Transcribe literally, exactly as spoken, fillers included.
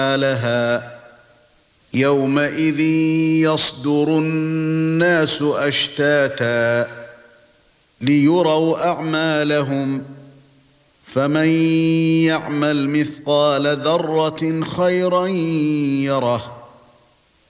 لها يومئذ يصدر الناس أشتاتا ليروا أعمالهم فمن يعمل مثقال ذرة خيرا يره